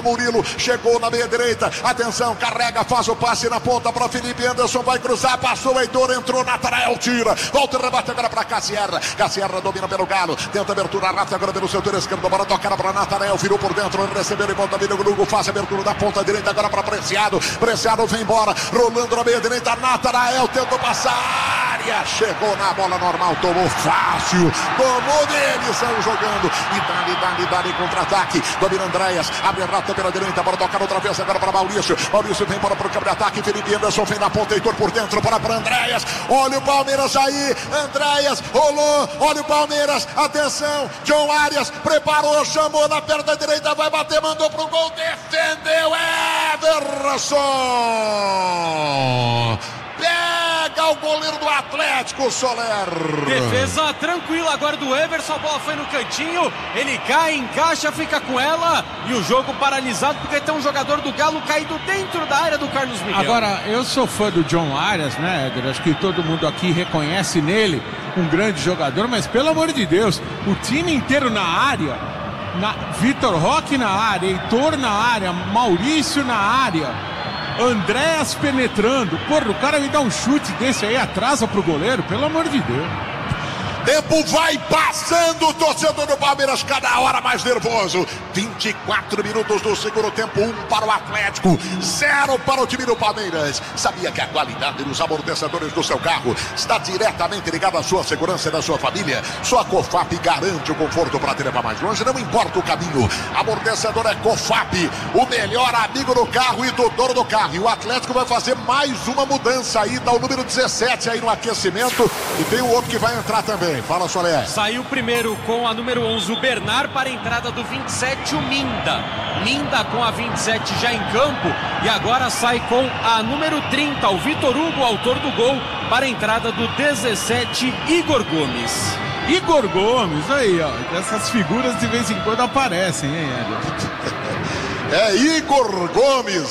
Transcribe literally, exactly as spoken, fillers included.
Murilo chegou na meia direita, atenção, carrega, faz o passe na ponta para Felipe Anderson, vai cruzar, passou o Heitor, entrou, Natanael tira, volta e rebate agora para Cassierra, Cassierra domina pelo Galo, tenta abertura rápida agora pelo setor esquerdo, bola tocada para Natanael, virou por dentro, recebeu em volta dele, o Lugo faz a abertura da ponta direita agora para Preciado, Preciado vem embora, rolando na meia direita, Natanael tentou passar, chegou na bola normal, tomou fácil, tomou dele, saiu jogando, e dali, dali, dali, contra-ataque, domina Andréas, abre rápido pela direita, bora tocar outra vez agora para Maurício, Maurício vem embora para o campo de ataque, Felipe Anderson vem na ponta, Heitor por dentro, para para Andréas, olha o Palmeiras aí, Andréas, rolou, olha o Palmeiras, atenção, John Arias, preparou, chamou na perna direita, vai bater, mandou pro gol, defendeu, Everson! Pega o goleiro do Atlético, Soler. Defesa tranquila agora do Everson, a bola foi no cantinho, ele cai, encaixa, fica com ela e o jogo paralisado porque tem um jogador do Galo caído dentro da área do Carlos Miguel. Agora, eu sou fã do John Arias, né, Éder? Acho que todo mundo aqui reconhece nele um grande jogador, mas pelo amor de Deus, o time inteiro na área, na... Vitor Roque na área, Heitor na área, Maurício na área, Andréas penetrando, porra, o cara me dá um chute desse aí, atrasa pro goleiro, pelo amor de Deus. Tempo vai passando, o torcedor do Palmeiras cada hora mais nervoso. vinte e quatro minutos do segundo tempo, um para o Atlético, zero para o time do Palmeiras. Sabia que a qualidade dos amortecedores do seu carro está diretamente ligada à sua segurança e da sua família? Só a Cofap garante o conforto para te levar mais longe, não importa o caminho. Amortecedor é Cofap, o melhor amigo do carro e do dono do carro. E o Atlético vai fazer mais uma mudança aí, dá o número dezessete aí no aquecimento. E tem o outro que vai entrar também. Fala, Soler. Saiu primeiro com a número onze, o Bernard, para a entrada do vinte e sete, o Minda. Minda com a vinte e sete já em campo. E agora sai com a número trinta, o Vitor Hugo, autor do gol, para a entrada do dezessete, Igor Gomes. Igor Gomes, aí, ó. Essas figuras de vez em quando aparecem, hein, Éder? É Igor Gomes.